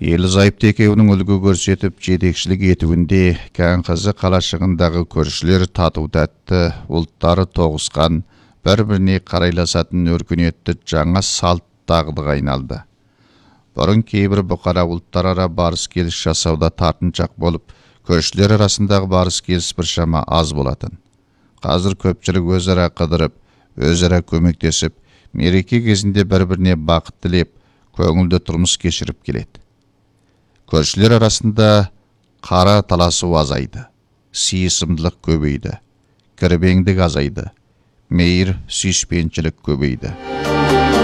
Ерлі-зайыпты екеуінің үлгі көрсетіп жетекшілік етуінде кән қызы қалашығындағы көршілер тату-тәтті, ұлттары тоғысқан, бір-біріне қарайласатын өркениетті жаңа салт дағдыға айналды. Бұрын кейбір бұқара ұлттар ара барыс-келіс жасауда тартыншақ болып, көршілер арасындағы барыс-келіс біршама аз болатын. Қазір көпшілік өзара қыдырып, өзара көмектесіп, мереке кезінде бір-біріне бақыт тілеп, көңілді тұрмыс кешіріп келеді. Көршілер арасында қара таласу азайды, сыйысымдылық көбейді, кірбеңдік азайды, мейір сүйіспеншілік көбейді.